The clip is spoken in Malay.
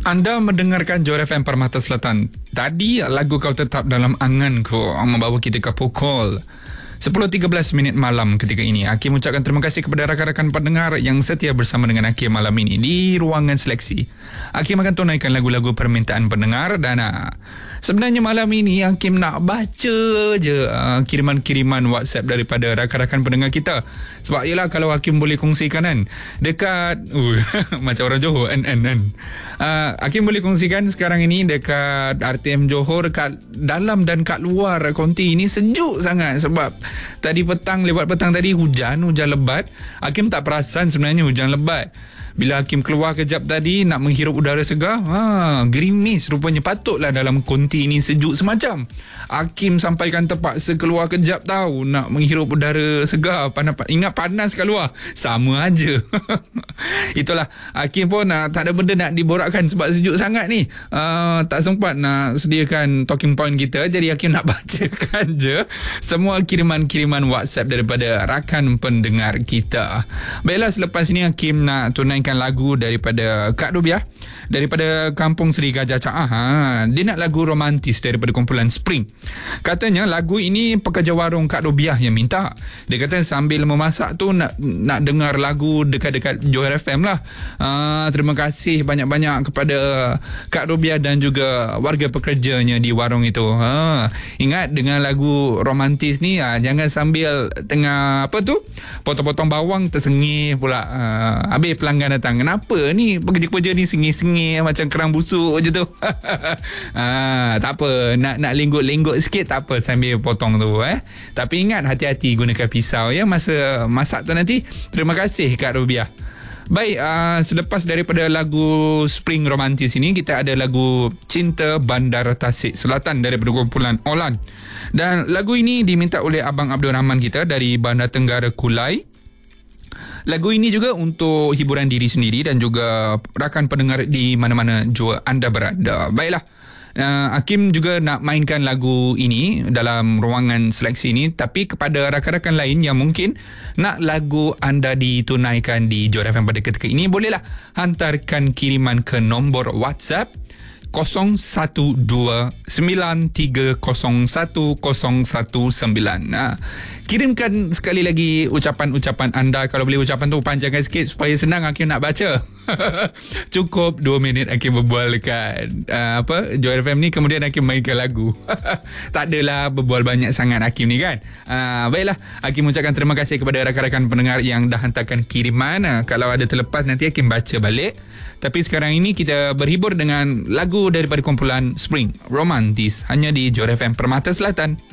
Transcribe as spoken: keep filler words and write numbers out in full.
Anda mendengarkan Johor F M Permata Selatan. Tadi lagu Kau Tetap Dalam Anganku membawa kita ke pukul sepuluh tiga belas minit malam ketika ini. Hakim ucapkan terima kasih kepada rakan-rakan pendengar yang setia bersama dengan Hakim malam ini di ruangan seleksi. Hakim akan tunaikan lagu-lagu permintaan pendengar dan uh, sebenarnya malam ini Hakim nak baca je uh, kiriman-kiriman WhatsApp daripada rakan-rakan pendengar kita. Sebab yelah kalau Hakim boleh kongsikan kan dekat uh, macam orang Johor kan, kan, kan. Uh, Hakim boleh kongsikan sekarang ini dekat R T M Johor, kat dalam dan kat luar konti ini sejuk sangat sebab tadi petang, lewat petang tadi hujan, hujan lebat. Hakim tak perasan sebenarnya hujan lebat. Bila Hakim keluar kejap tadi nak menghirup udara segar, ha, gerimis rupanya. Patutlah dalam konti ini sejuk semacam. Hakim sampaikan terpaksa keluar kejap tahu nak menghirup udara segar. Panas, ingat panas kat luar. Sama aja. Itulah, Hakim pun uh, tak ada benda nak diborakkan sebab sejuk sangat ni. Uh, tak sempat nak sediakan talking point kita. Jadi Hakim nak bacakan je semua kiriman-kiriman WhatsApp daripada rakan pendengar kita. Baiklah, selepas ini Hakim nak tunaikan lagu daripada Kak Dobiah daripada Kampung Seri Gajah Caah. Ha, dia nak lagu romantis daripada kumpulan Spring. Katanya lagu ini pekerja warung Kak Dobiah yang minta. Dia kata sambil memasak tu nak nak dengar lagu dekat-dekat Johor F M lah. Ha, terima kasih banyak-banyak kepada Kak Dobiah dan juga warga pekerjanya di warung itu. Ha, ingat dengan lagu romantis ni, ha, jangan sambil tengah apa tu potong-potong bawang tersengih pula. Ha, habis pelanggan datang, kenapa ni pekerja-pekerja ni sengih-sengih macam kerang busuk je tu. ah, tak apa, nak nak lenggut-lenggut sikit tak apa sambil potong tu eh. Tapi ingat hati-hati gunakan pisau ya masa masak tu nanti. Terima kasih Kak Rubiah. Baik, uh, selepas daripada lagu Spring romantis ini, kita ada lagu Cinta Bandar Tasik Selatan daripada kumpulan Olan. Dan lagu ini diminta oleh Abang Abdul Rahman kita dari Bandar Tenggara Kulai. Lagu ini juga untuk hiburan diri sendiri dan juga rakan pendengar di mana-mana jua anda berada. Baiklah, uh, Hakim juga nak mainkan lagu ini dalam ruangan seleksi ini, tapi kepada rakan-rakan lain yang mungkin nak lagu anda ditunaikan di Johor F M pada ketika ini, bolehlah hantarkan kiriman ke nombor WhatsApp kosong satu dua sembilan tiga kosong satu kosong satu sembilan. Nah, kirimkan sekali lagi ucapan-ucapan anda. Kalau boleh ucapan tu panjangkan sikit supaya senang Hakim nak baca. Cukup dua minit Hakim berbual dekat uh, apa Johor F M ni, kemudian Hakim mainkan lagu. Tak adalah berbual banyak sangat Hakim ni kan. Uh, baiklah, Hakim ucapkan terima kasih kepada rakan-rakan pendengar yang dah hantarkan kiriman. Uh, kalau ada terlepas nanti Hakim baca balik. Tapi sekarang ini kita berhibur dengan lagu daripada kumpulan Spring romantis hanya di Johor F M Permata Selatan.